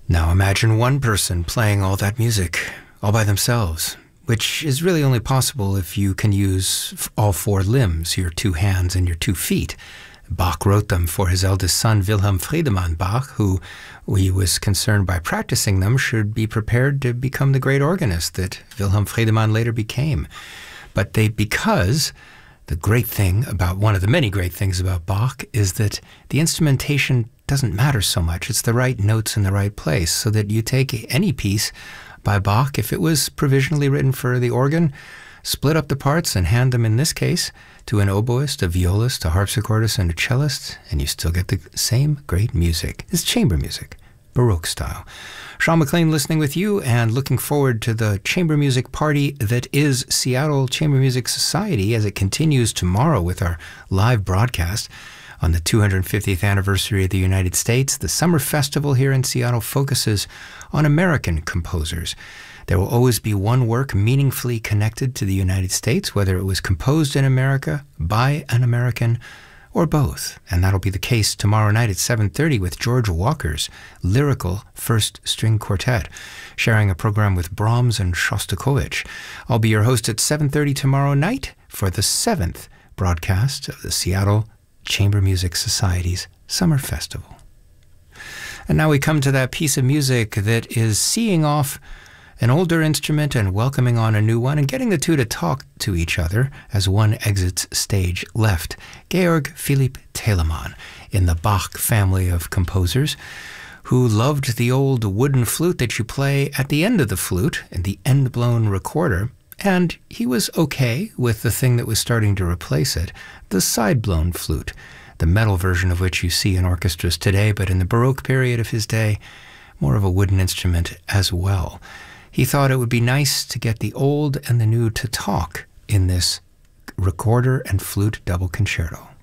Now imagine one person playing all that music all by themselves, which is really only possible if you can use all four limbs, your two hands and your 2 feet. Bach wrote them for his eldest son, Wilhelm Friedemann Bach, who he was concerned by practicing them should be prepared to become the great organist that Wilhelm Friedemann later became. But because the great thing about, one of the many great things about Bach is that the instrumentation doesn't matter so much. It's the right notes in the right place, so that you take any piece by Bach, if it was provisionally written for the organ, split up the parts and hand them, in this case, to an oboist, a violist, a harpsichordist, and a cellist, and you still get the same great music. It's chamber music, Baroque style. Sean McLean listening with you and looking forward to the chamber music party that is Seattle Chamber Music Society as it continues tomorrow with our live broadcast. On the 250th anniversary of the United States, the Summer Festival here in Seattle focuses on American composers. There will always be one work meaningfully connected to the United States, whether it was composed in America, by an American, or both. And that'll be the case tomorrow night at 7:30 with George Walker's Lyrical First String Quartet, sharing a program with Brahms and Shostakovich. I'll be your host at 7:30 tomorrow night for the 7th broadcast of the Seattle Chamber Music Society's Summer Festival. And now we come to that piece of music that is seeing off an older instrument and welcoming on a new one and getting the two to talk to each other as one exits stage left. Georg Philipp Telemann, in the Bach family of composers, who loved the old wooden flute that you play at the end of the flute, in the end-blown recorder, and he was okay with the thing that was starting to replace it, the side-blown flute, the metal version of which you see in orchestras today, but in the Baroque period of his day, more of a wooden instrument as well. He thought it would be nice to get the old and the new to talk in this recorder and flute double concerto.